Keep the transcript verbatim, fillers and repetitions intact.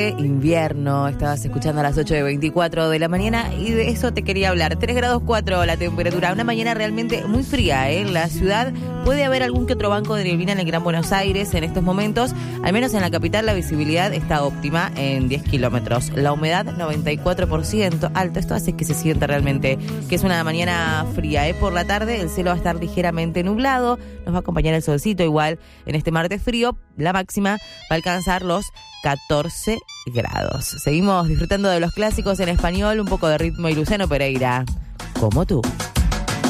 Invierno, estabas escuchando a las ocho y veinticuatro de la mañana y de eso te quería hablar. tres grados cuatro la temperatura, una mañana realmente muy fría, ¿eh? En la ciudad puede haber algún que otro banco de neblina en el Gran Buenos Aires en estos momentos, al menos en la capital la visibilidad está óptima en diez kilómetros. La humedad noventa y cuatro por ciento, alto, esto hace que se sienta realmente que es una mañana fría, ¿eh? Por la tarde el cielo va a estar ligeramente nublado, nos va a acompañar el solcito igual en este martes frío, la máxima va a alcanzar los catorce grados. Seguimos disfrutando de los clásicos en español, un poco de ritmo y Luciano Pereira, como tú.